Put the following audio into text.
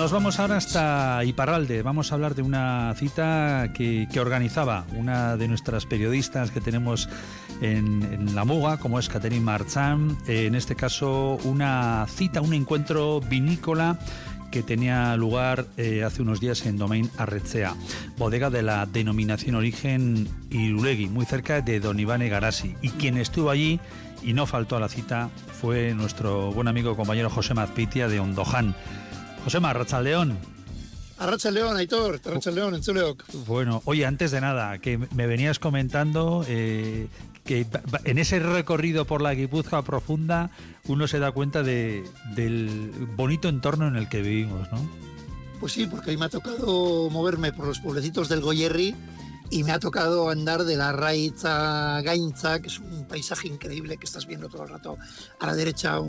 Nos vamos ahora hasta Iparralde. Vamos a hablar de una cita que organizaba una de nuestras periodistas que tenemos en la Muga, como es Catherine Marchán. En este caso, una cita, un encuentro vinícola que tenía lugar hace unos días en Domain Arretzea, bodega de la denominación origen Irulegui, muy cerca de Don Iván Egarasi. Y quien estuvo allí y no faltó a la cita fue nuestro buen amigo compañero Josema Azpeitia de Ondoján. Josema, Arratsaldeon. Arratsaldeon, Aitor, Arratsaldeon, entzuleok. Bueno, oye, antes de nada, que me venías comentando que en ese recorrido por la Guipúzcoa profunda uno se da cuenta del bonito entorno en el que vivimos, ¿no? Pues sí, porque hoy me ha tocado moverme por los pueblecitos del Goierri y me ha tocado andar de la Raiz a Gaintza, que es un paisaje increíble que estás viendo todo el rato. A la derecha